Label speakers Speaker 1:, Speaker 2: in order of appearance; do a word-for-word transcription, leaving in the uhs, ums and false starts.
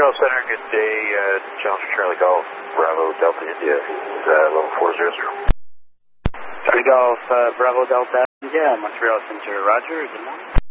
Speaker 1: Montreal Center, good day. Uh, Challenger Charlie Golf, Bravo Delta India, uh, level four zero zero.
Speaker 2: Charlie Golf, uh, Bravo Delta India, Montreal Center, Roger, good morning.